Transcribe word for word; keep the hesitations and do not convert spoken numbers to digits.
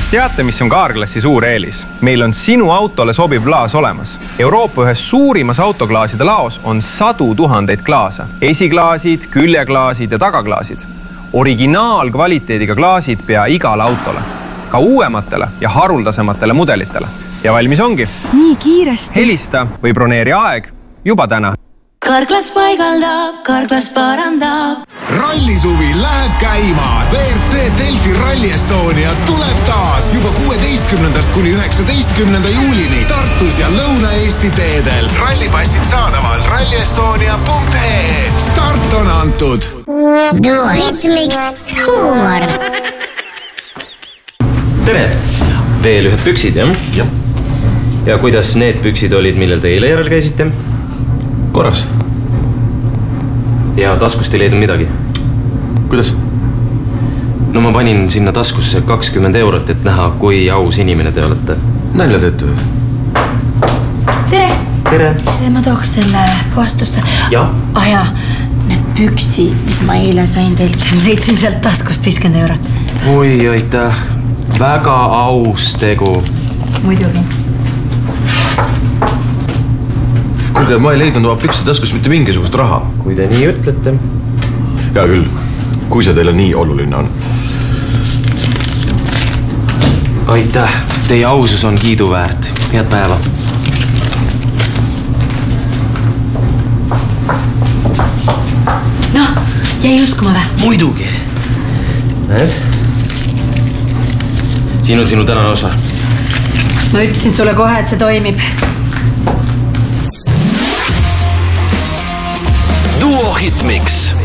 Kas teate, mis on Carglassi suur eelis? Meil on sinu autole sobiv klaas olemas. Euroopa ühes suurimas autoklaaside laos on sadu tuhandeid klaasa. Esiklaasid, küljeklaasid ja tagaklaasid. Originaalkvaliteediga klaasid pea igale autole. Ka uuematele ja haruldasematele mudelitele. Ja valmis ongi. Nii kiiresti. Helista või broneeri aeg juba täna. Carglass paigaldab, Carglass parandab. Rallisuvi läheb käima. V R C Delfi Rally Estonia tuleb taas juba kuueteistkümnendast kuni üheksateistkümnenda juulini Tartus ja Lõuna-Eesti teedel. Rallipassid saadaval rallyestonia punkt ee. Start on antud. Duo Hitmix huumor. Tere! Veel ühed püksid, jah? Jah. Ja kuidas need püksid olid, millel te eile järel käisite? Korras. Ja taskust ei leidnud midagi? Kuidas? No ma panin sinna taskusse kakskümmend eurot, et näha, kui aus inimene te olete. Nälja teete või? Tere! Tere! Ma tooks selle puhastusse. Ja? Ah jaa, need püksi, mis ma eile sain teilt, ma leidsin sealt taskust viiskümmend eurot. Oi, aitäh! Väga aus tegu. Muidugi. Kuulge, ma ei leidnud oma pükste taskus mitte mingisugust raha. Kui te nii ütlete. Hea küll, kui see teile nii oluline on. Aitäh, teie ausus on kiiduväärt. Head päeva. No, jäi uskuma vä? Muidugi. Näed? Siin on sinu tänane osa. Ma ütlesin sulle kohe, et see toimib. Duo Hitmix.